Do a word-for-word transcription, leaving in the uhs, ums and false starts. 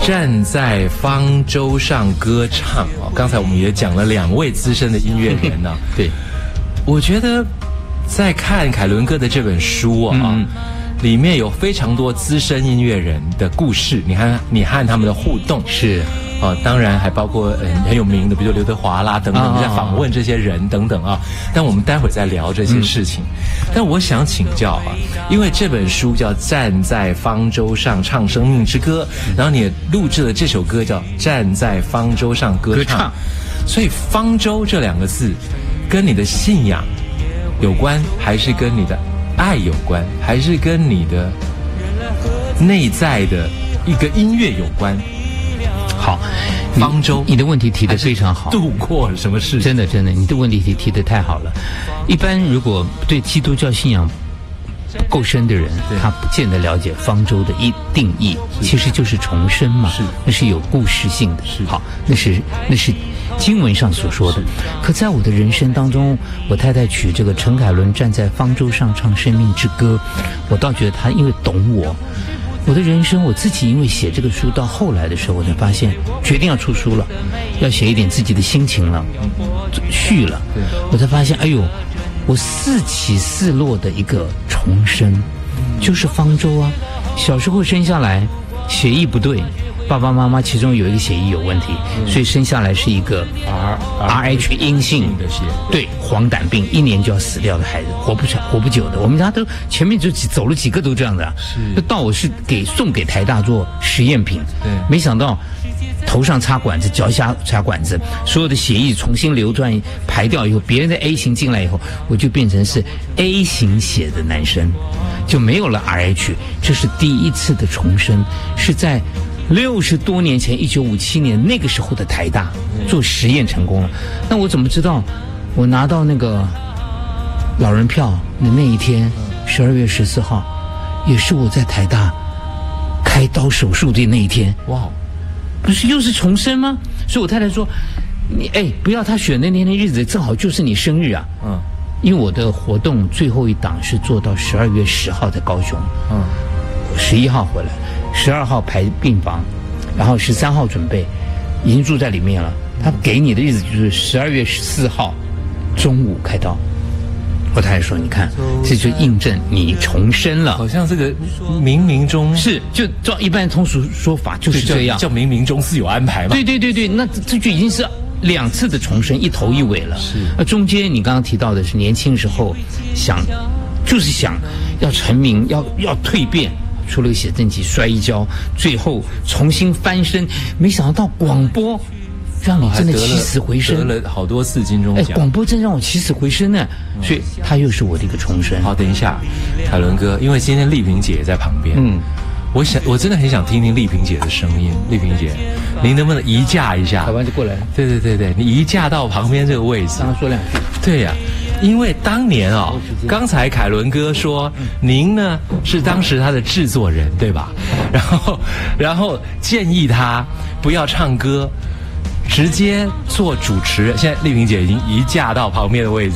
站在方舟上歌唱哦，刚才我们也讲了两位资深的音乐人呢、啊。 对， 我觉得在看凯伦哥的这本书啊。嗯里面有非常多资深音乐人的故事，你看你和他们的互动是， 啊，当然还包括很很有名的，比如刘德华啦等等，你在访问这些人等等啊。但我们待会儿再聊这些事情。嗯、但我想请教啊，因为这本书叫《站在方舟上唱生命之歌》，然后你也录制了这首歌叫《站在方舟上歌唱》，歌唱所以“方舟”这两个字跟你的信仰有关，还是跟你的爱有关，还是跟你的内在的一个音乐有关？ 好， 方舟， 你的问题提得非常好。 度过了什么事？ 真的，真的，你的问题提提得太好了。一般如果对基督教信仰不够深的人，他不见得了解方舟的一定义，其实就是重生嘛， 是， 那是有故事性的。 是， 好，那是那是经文上所说的。可在我的人生当中，我太太娶这个陈凯伦站在方舟上唱生命之歌，我倒觉得她因为懂我。我的人生，我自己因为写这个书，到后来的时候，我才发现决定要出书了，要写一点自己的心情了，序了，我才发现，哎呦，我四起四落的一个重生，就是方舟啊。小时候生下来，血液不对，爸爸妈妈其中有一个血液有问题，所以生下来是一个 R R H 阴性的血，对，黄疸病，一年就要死掉的孩子，活不长，活不久的。我们家都前面就几走了几个都这样的、啊，是，到我是给送给台大做实验品，对，没想到头上插管子，脚下插管子，所有的血液重新流转排掉以后，别人的 A 型进来以后，我就变成是 A 型血的男生，就没有了 R H， 这是第一次的重生，是在六十多年前，一九五七年那个时候的台大做实验成功了。那我怎么知道？我拿到那个老人票的那一天，十二月十四号，也是我在台大开刀手术的那一天。哇，不是又是重生吗？所以我太太说：“你哎，不要他选的那天日子，正好就是你生日啊。”嗯，因为我的活动最后一档是做到十二月十号在高雄。嗯，十一号回来。十二号排病房，然后十三号准备，已经住在里面了。他给你的日子就是十二月十四号中午开刀。我太太说：“你看，这就印证你重生了。” 好像这个冥冥中是，就照一般通俗说法就是这样， 叫冥冥中自有安排嘛。 对对对对，那这就已经是两次的重生，一头一尾了。是，那中间你刚刚提到的是年轻时候想，就是想要成名，要要蜕变。出了个写真集，摔一跤，最后重新翻身，没想到广播让你真的起死回生， 得了好多次金钟奖。 哎，广播真让我起死回生呢，嗯、所以它又是我的一个重生。 好，等一下，凯伦哥，因为今天丽萍姐也在旁边，嗯，我想我真的很想听听丽萍姐的声音。丽萍姐，您能不能移驾一下？ 台湾就过来。对对对对，你移驾到旁边这个位置。 刚刚说两句。 对呀、啊。因为当年啊、哦，刚才凯伦哥说，您呢是当时他的制作人，对吧？然后，然后建议他不要唱歌，直接做主持人。现在丽萍姐已经移驾到旁边的位置。